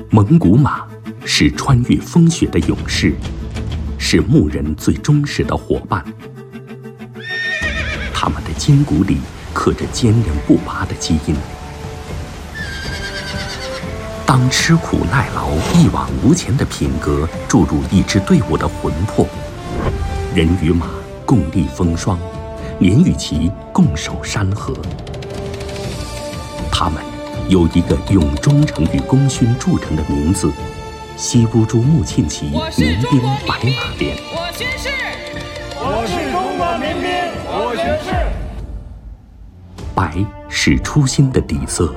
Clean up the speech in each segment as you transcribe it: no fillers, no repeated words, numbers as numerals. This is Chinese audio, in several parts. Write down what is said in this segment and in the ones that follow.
蒙古马是穿越风雪的勇士，是牧人最忠实的伙伴。他们的筋骨里刻着坚韧不拔的基因。当吃苦耐劳、一往无前的品格注入一支队伍的魂魄，人与马共历风霜，年与其共守山河。他们有一个用忠诚与功勋铸成的名字——西乌珠穆沁旗民兵白马连。 我宣誓， 我是中国民兵，我宣誓。 白是初心的底色。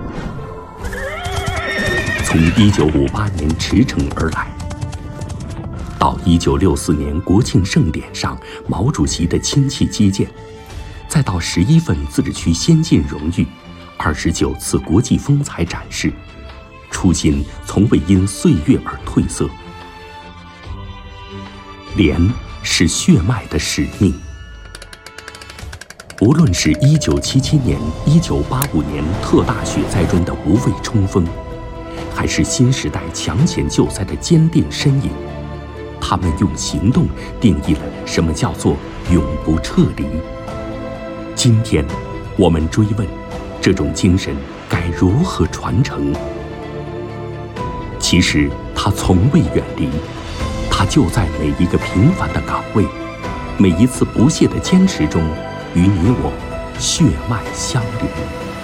从1958年驰骋而来，到1964年国庆盛典上毛主席的亲戚接见，再到11份自治区先进荣誉、29次国际风采展示，初心从未因岁月而褪色。连是血脉的使命。无论是1977年、1985年特大雪灾中的无畏冲锋，还是新时代抢险救灾的坚定身影，他们用行动定义了什么叫做永不撤离。今天，我们追问，这种精神该如何传承？其实，它从未远离，它就在每一个平凡的岗位，每一次不懈的坚持中，与你我血脉相连。